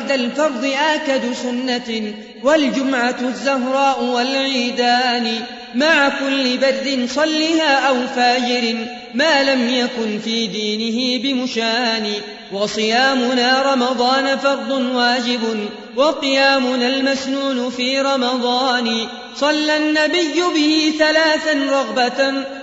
بعد الفرض آكد سنة والجمعة الزهراء والعيدان مع كل بر صلها أو فاجر ما لم يكن في دينه بمشان وصيامنا رمضان فرض واجب وقيامنا المسنون في رمضان صلى النبي به 3 رغبة